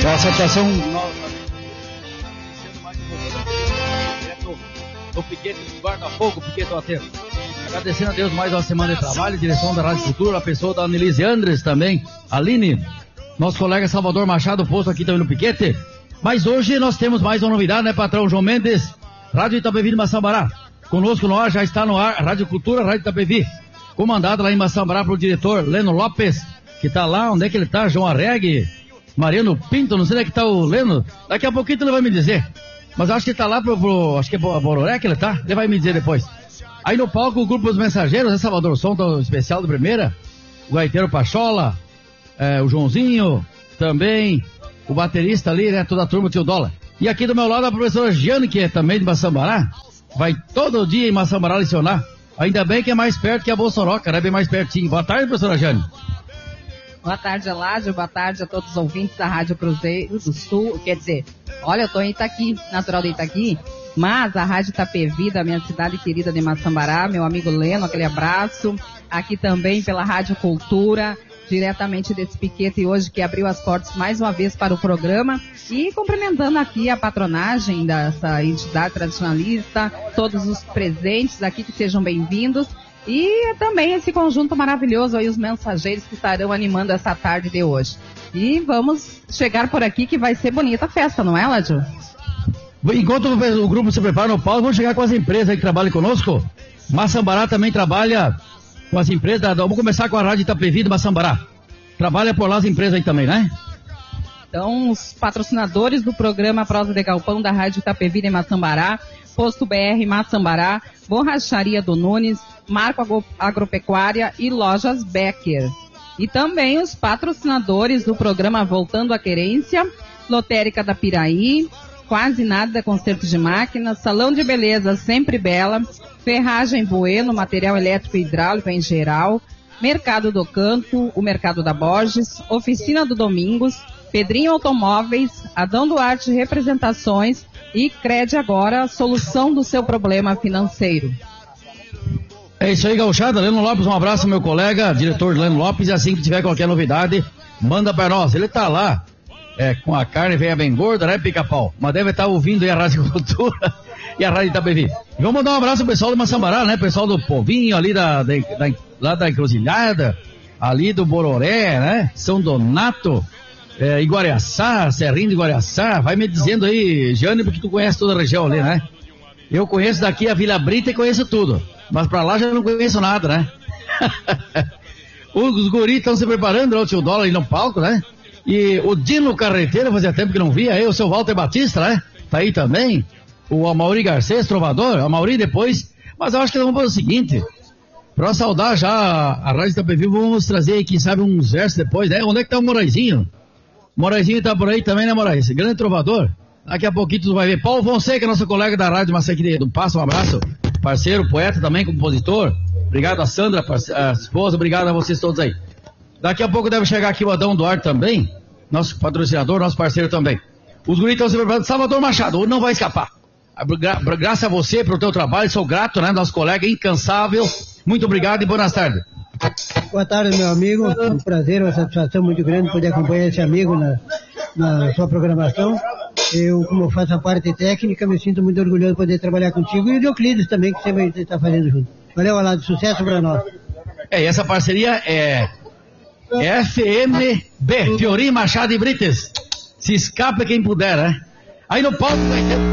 a aceptação do piquete do guarda-fogo, piquete do aterro. Agradecendo a Deus mais uma semana de trabalho, direção da Rádio Cultura, a pessoa da Annelise Andres também, Aline, nosso colega Salvador Machado, posto aqui também no piquete. Mas hoje nós temos mais uma novidade, né, patrão João Mendes? Rádio Itapevi de Maçambará. Conosco no ar, já está no ar, Rádio Cultura, Rádio Itapevi. Comandado lá em Maçambará pelo diretor Leno Lopes, que está lá, onde é que ele está? João Arregue, Mariano Pinto, não sei onde é que está o Leno. Daqui a pouquinho ele vai me dizer. Mas acho que ele está lá acho que é Bororé que ele está, ele vai me dizer depois. Aí no palco o grupo dos mensageiros, né, Salvador? Som tão especial de primeira, o gaiteiro Pachola, o Joãozinho, também, o baterista ali, né, toda a turma, o tio Dólar. E aqui do meu lado a professora Giane, que é também de Maçambará, vai todo dia em Maçambará lecionar. Ainda bem que é mais perto que a Bolsoroca, né, bem mais pertinho. Boa tarde, professora Giane. Boa tarde, Eládio. Boa tarde a todos os ouvintes da Rádio Cruzeiro do Sul. Quer dizer, olha, eu estou em Itaqui, natural de Itaqui, mas a Rádio Itapevi, da minha cidade querida de Maçambará, meu amigo Leno, aquele abraço. Aqui também pela Rádio Cultura, diretamente desse piquete hoje que abriu as portas mais uma vez para o programa. E cumprimentando aqui a patronagem dessa entidade tradicionalista, todos os presentes aqui que sejam bem-vindos. E também esse conjunto maravilhoso aí, os mensageiros que estarão animando essa tarde de hoje. E vamos chegar por aqui que vai ser bonita a festa, não é, Ládio? Enquanto o grupo se prepara no palco, vamos chegar com as empresas aí que trabalham conosco. Maçambará também trabalha com as empresas, vamos começar com a Rádio Itapevi de Maçambará. Trabalha por lá as empresas aí também, né? Então, os patrocinadores do programa Prosa de Galpão da Rádio Itapevi de Maçambará, Posto BR Maçambará, Borracharia do Nunes, Marco Agropecuária e Lojas Becker. E também os patrocinadores do programa Voltando à Querência, Lotérica da Piraí, Quase Nada Conserto de Máquinas, Salão de Beleza Sempre Bela, Ferragem Bueno, material elétrico e hidráulico em geral, Mercado do Canto, o Mercado da Borges, Oficina do Domingos, Pedrinho Automóveis, Adão Duarte Representações e Crede Agora, solução do seu problema financeiro. É isso aí, gauchada. Leno Lopes, um abraço, meu colega, diretor Leno Lopes, e assim que tiver qualquer novidade, manda pra nós. Ele tá lá, com a carne veia bem gorda, né, pica-pau? Mas deve estar ouvindo aí a Rádio Cultura e a Rádio Itapevi. E vamos mandar um abraço pro pessoal do Maçambará, né, pessoal do Povinho ali lá da Encruzilhada, ali do Bororé, né, São Donato, Iguaraçá, Serrinho de Iguaraçá. Vai me dizendo aí, Jane, porque tu conhece toda a região ali, né? Eu conheço daqui a Vila Brita e conheço tudo. Mas pra lá já não conheço nada, né? Os guris estão se preparando, o tio Dólar aí no palco, né? E o Dino Carreteiro, fazia tempo que não via aí, o seu Walter Batista, né? Tá aí também. O Amaury Garcês, trovador, o Amaury depois. Mas eu acho que vamos fazer o seguinte, pra saudar já a Rádio Itapevi, vamos trazer aí, quem sabe, uns versos depois, né? Onde é que tá o Moraizinho? Moraizinho tá por aí também, né, Moraes? Grande trovador. Daqui a pouquinho tu vai ver. Paulo Fonseca, nosso colega da Rádio Maçã do Passo, um abraço. Parceiro, poeta também, compositor. Obrigado a Sandra, a esposa, obrigado a vocês todos aí. Daqui a pouco deve chegar aqui o Adão Duarte também, nosso patrocinador, nosso parceiro também. Os guris estão se preparando. Salvador Machado, não vai escapar. Graças a você, pelo teu trabalho, sou grato, né, nosso colega incansável. Muito obrigado e boas tardes. Boa tarde, meu amigo. Um prazer, uma satisfação muito grande poder acompanhar esse amigo na sua programação. Eu, como faço a parte técnica, me sinto muito orgulhoso de poder trabalhar contigo e o Euclides também, que sempre a gente está fazendo junto. Valeu, Alado, sucesso para nós. E essa parceria é FMB, Fiorim Machado e Brites. Se escapa quem puder, né? Aí no palco,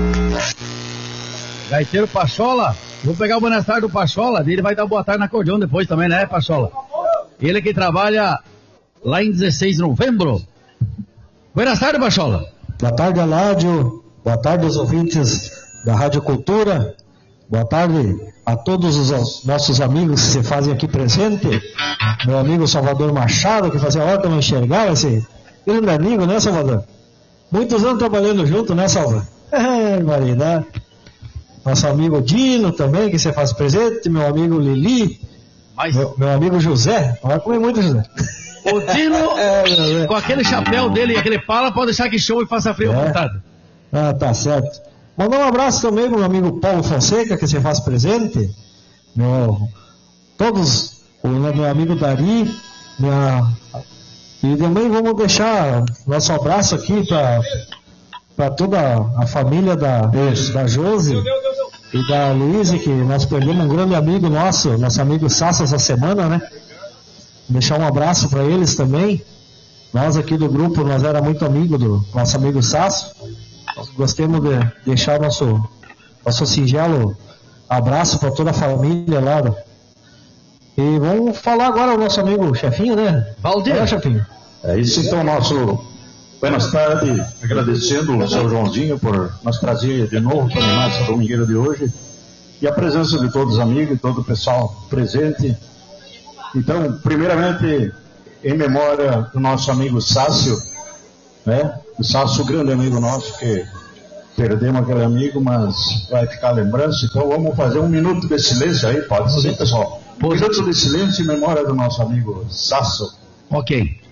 gaiteiro Pachola. Vou pegar o boa tarde do Pachola, ele vai dar boa tarde na acordeão depois também, né, Pachola? Ele que trabalha lá em 16 de novembro. Boa tarde, Pachola. Boa tarde, Aládio. Boa tarde aos ouvintes da Rádio Cultura. Boa tarde a todos os nossos amigos que se fazem aqui presente. Meu amigo Salvador Machado, que fazia hora que eu não enxergava esse grande amigo, né, Salvador? Muitos anos trabalhando junto, né, Salvador? Maria. Nosso amigo Dino também, que você faz presente, meu amigo Lili, meu amigo José, vai comer muito, José. O Dino, com aquele chapéu dele e aquele pala, pode deixar que show e faça frio à vontade. Ah, tá certo. Mandar um abraço também pro meu amigo Paulo Fonseca, que você faz presente, todos, o meu amigo Dari, E também vamos deixar nosso abraço aqui para toda a família da Josi e da Luísa, que nós perdemos um grande amigo nosso amigo Sasso essa semana, né? Deixar um abraço para eles também. Nós aqui do grupo, nós era muito amigo do nosso amigo Sasso. Nós gostamos de deixar nosso singelo abraço para toda a família lá. E vamos falar agora o nosso amigo chefinho, né? Valdir. Olha, chefinho. É isso então, nosso buenas tardes, agradecendo o seu Joãozinho por nos trazer de novo para animar essa domingueira de hoje e a presença de todos os amigos e todo o pessoal presente. Então, primeiramente, em memória do nosso amigo Sácio, né? O Sácio, grande amigo nosso, que perdemos aquele amigo, mas vai ficar a lembrança. Então, vamos fazer um minuto de silêncio aí, pode ser, pessoal? Um minuto de silêncio em memória do nosso amigo Sácio. Ok.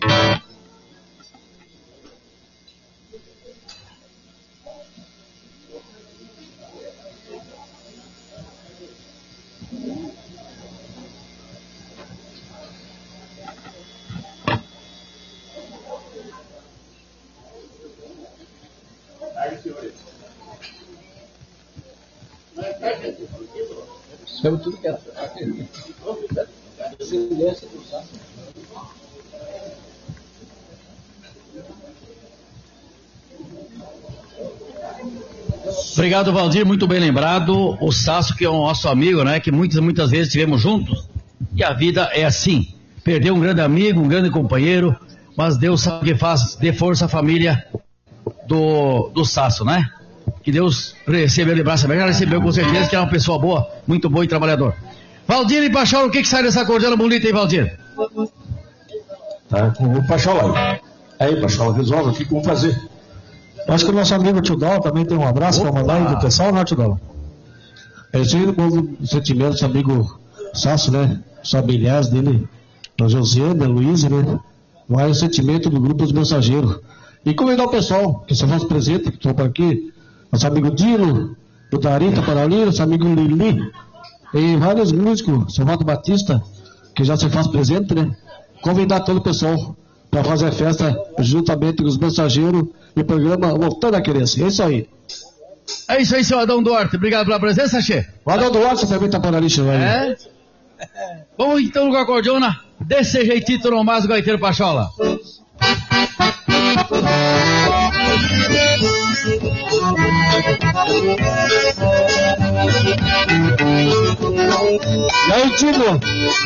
Sabe tudo que era. Obrigado, Valdir, muito bem lembrado. O Sasso, que é o nosso amigo, né? Que muitas vezes estivemos juntos. E a vida é assim. Perdeu um grande amigo, um grande companheiro, mas Deus sabe o que faz, dê força à família do Sasso, né? Que Deus recebeu ele braço aberto, já recebeu com certeza, que é uma pessoa boa, muito boa e trabalhador. Valdir e Pachola, o que sai dessa cordiona bonita aí, Valdir? Tá com o Pachola aí. Aí, Pachola, resolve o que vamos fazer. Acho que o nosso amigo Tio Dó também tem um abraço para mandar aí do pessoal, né, Tio Dó? É isso aí, o sentimento do amigo Sasso, né? Os familiares dele, da Josiane, da Luísa, né? Mas o sentimento do grupo dos mensageiros. E convidar o pessoal, que se faz presente, que estão por aqui, nosso amigo Dilo, o Darita Paralino, nosso amigo Lili, e vários músicos, Salvador Batista, que já se faz presente, né? Convidar todo o pessoal para fazer a festa juntamente com os mensageiros e o programa Voltando a Querência. É isso aí. É isso aí, seu Adão Duarte. Obrigado pela presença, Che. O Adão Duarte também tá para a lista, né? Vamos então com a cordiona desse jeitito no mais, Gaiteiro Pachola. E aí, Tino?